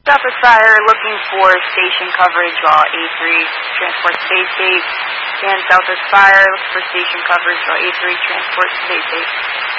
Southwest Fire looking for station coverage while A3 transport to base gate. And Southwest Fire looking for station coverage while A3 transport to base gate.